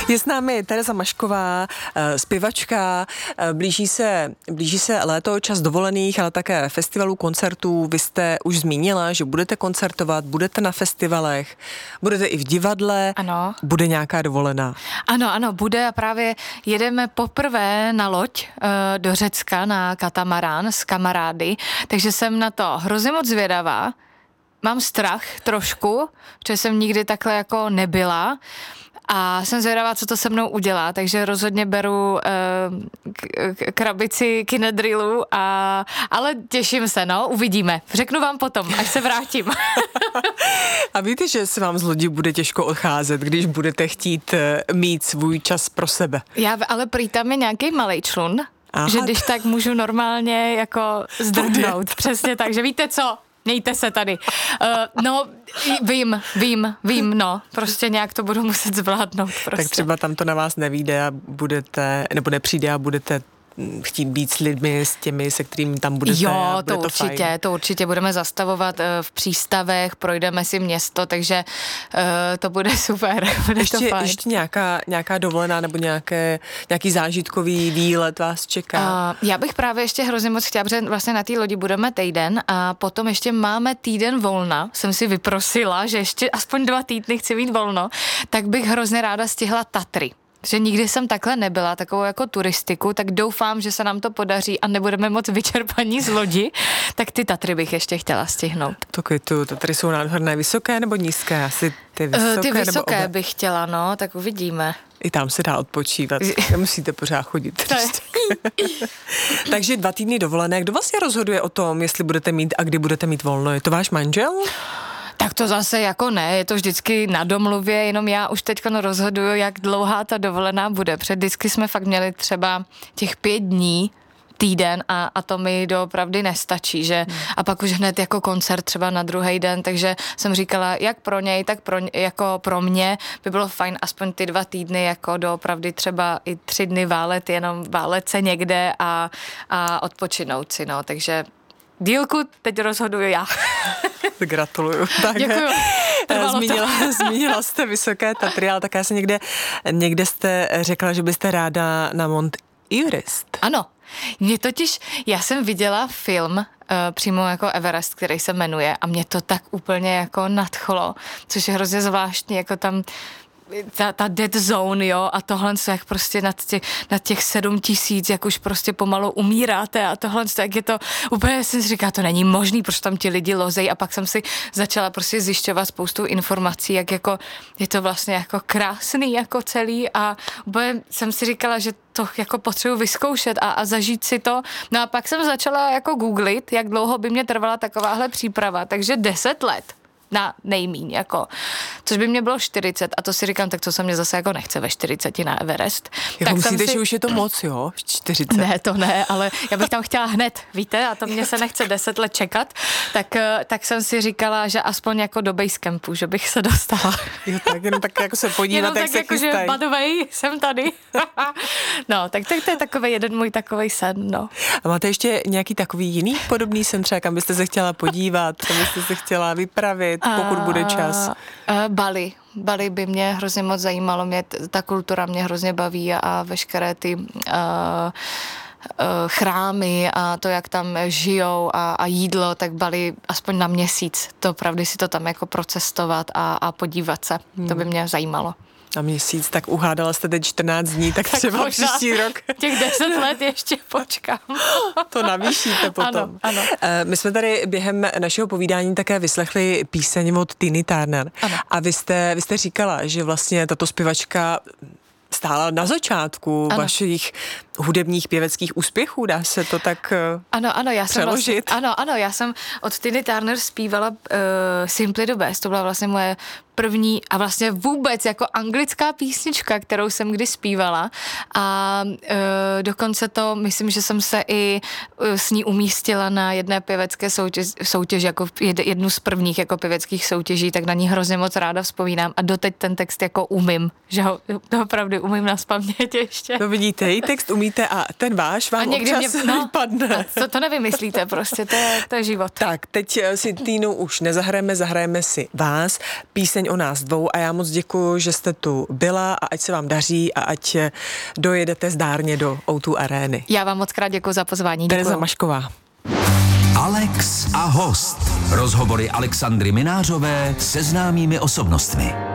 Je s námi Tereza Mašková, zpěvačka, blíží se léto, čas dovolených, ale také festivalů, koncertů. Vy jste už zmínila, že budete koncertovat, budete na festivalech, budete i v divadle. Ano. Bude nějaká dovolená? Ano, bude a právě jedeme poprvé na loď do Řecka na katamarán s kamarády, takže jsem na to hrozně moc zvědavá. Mám strach trošku, protože jsem nikdy takhle jako nebyla. A jsem zvědavá, co to se mnou udělá, takže rozhodně beru krabici kinedrilu, ale těším se, uvidíme. Řeknu vám potom, až se vrátím. A víte, že se vám z lodi bude těžko odcházet, když budete chtít mít svůj čas pro sebe? Ale prý tam je nějaký malej člun, Aha. že když tak můžu normálně jako zdrhnout. Přesně tak, že víte co? Mějte se tady. Vím, prostě nějak to budu muset zvládnout. Prostě. Tak třeba tam to na vás nevyjde a budete, nebo nepřijde a budete chtít být s lidmi, s těmi, se kterými tam budete. Jo, bude to určitě budeme zastavovat v přístavech, projdeme si město, takže to bude super. Ještě nějaká dovolená nebo nějaký zážitkový výlet vás čeká? Já bych právě ještě hrozně moc chtěla, protože vlastně na té lodi budeme týden a potom ještě máme týden volna. Jsem si vyprosila, že ještě aspoň 2 týdny chci mít volno, tak bych hrozně ráda stihla Tatry. Že nikdy jsem takhle nebyla, takovou jako turistiku, tak doufám, že se nám to podaří a nebudeme moc vyčerpaní z lodi, tak ty Tatry bych ještě chtěla stihnout. Tatry jsou nádherné, vysoké nebo nízké? Asi ty vysoké. Ty vysoké bych chtěla, tak uvidíme. I tam se dá odpočívat, nemusíte pořád chodit. Takže 2 týdny dovolené. Kdo vlastně rozhoduje o tom, jestli budete mít a kdy budete mít volno? Je to váš manžel? Tak to zase jako ne, je to vždycky na domluvě, jenom já už teď rozhoduju, jak dlouhá ta dovolená bude. Před vždycky jsme fakt měli třeba těch 5 dní, týden a to mi doopravdy nestačí, že a pak už hned jako koncert třeba na druhý den, takže jsem říkala, jak pro něj, tak jako pro mě by bylo fajn aspoň ty 2 týdny jako doopravdy třeba i 3 dny válet se někde a odpočinout si, takže dílku teď rozhoduju já. Gratuluju. Tak, děkuju. Zmínila jste Vysoké Tatry, ale také se někde jste řekla, že byste ráda na Mont Everest. Ano. Já jsem viděla film přímo jako Everest, který se jmenuje a mě to tak úplně jako nadchlo, což je hrozně zvláštní, jako tam ta dead zone, a tohle, jak prostě nad těch 7 000, jak už prostě pomalu umíráte a tohle, jak je to, úplně jsem si říkala, to není možný, protože tam ti lidi lozejí a pak jsem si začala prostě zjišťovat spoustu informací, jak jako je to vlastně jako krásný jako celý a úplně jsem si říkala, že to jako potřebuji vyzkoušet a zažít si to. No a pak jsem začala jako googlit, jak dlouho by mě trvala takováhle příprava, takže 10 let. Na nejmíň, jako, což by mě bylo 40 a to si říkám, tak co se mě zase jako nechce ve 40 na Everest. Tak myslíte, že už je to moc, 40? Ne, to ne, ale já bych tam chtěla hned, víte, a to mě se nechce 10 let čekat, tak jsem si říkala, že aspoň jako do basecampu, že bych se dostala. Jo, tak jenom tak jako se podívat, jak se jako, chystají. Že by the way, jsem tady. tak to je takový jeden můj takovej sen, A máte ještě nějaký takový jiný podobný sen, třeba kam byste se chtěla podívat, kam byste se chtěla vypravit, pokud bude čas? Bali by mě hrozně moc zajímalo, ta kultura mě hrozně baví a veškeré ty chrámy a to, jak tam žijou a jídlo, tak Bali aspoň na měsíc, to opravdu si to tam jako procestovat a podívat se, to by mě zajímalo. Na měsíc, tak uhádala jste teď 14 dní, tak třeba příští rok. Těch 10 let ještě počkám. To navýšíte potom. Ano. My jsme tady během našeho povídání také vyslechli píseň od Tiny Turner. Ano. A vy jste říkala, že vlastně tato zpěvačka stála na začátku vašich hudebních pěveckých úspěchů, dá se to tak přeložit? Já jsem od Tiny Turner zpívala Simply the Best, to byla vlastně moje první a vlastně vůbec jako anglická písnička, kterou jsem kdy zpívala a dokonce to, myslím, že jsem se i s ní umístila na jedné pěvecké soutěži jako jednu z prvních jako pěveckých soutěží, tak na ní hrozně moc ráda vzpomínám a doteď ten text jako umím, že ho opravdu umím nazpamět ještě. To vidíte, její text umíte a ten váš vám občas vypadne. To nevymyslíte prostě, to je život. Tak, teď si Týnu už nezahrajeme, zahrajeme si vás. Píseň píseň o nás dvou a já moc děkuju, že jste tu byla a ať se vám daří a ať dojedete zdárně do O2 arény. Já vám moc krát děkuju za pozvání. Tereza Mašková. Alex a host. Rozhovory Alexandry Minářové se známými osobnostmi.